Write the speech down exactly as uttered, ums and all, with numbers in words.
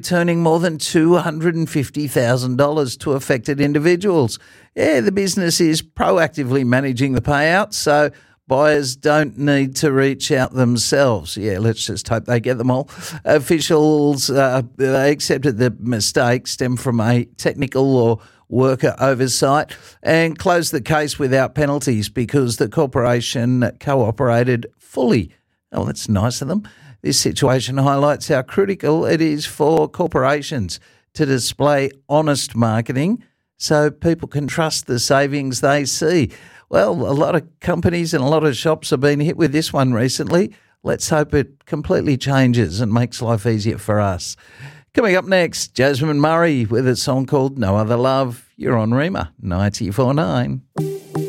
returning more than two hundred fifty thousand dollars to affected individuals. Yeah, the business is proactively managing the payout, so buyers don't need to reach out themselves. Yeah, let's just hope they get them all. Officials uh, they accepted the mistake stemmed from a technical or worker oversight and closed the case without penalties because the corporation cooperated fully. Oh, that's nice of them. This situation highlights how critical it is for corporations to display honest marketing so people can trust the savings they see. Well, a lot of companies and a lot of shops have been hit with this one recently. Let's hope it completely changes and makes life easier for us. Coming up next, Jasmine Murray with a song called No Other Love. You're on Rima ninety-four point nine.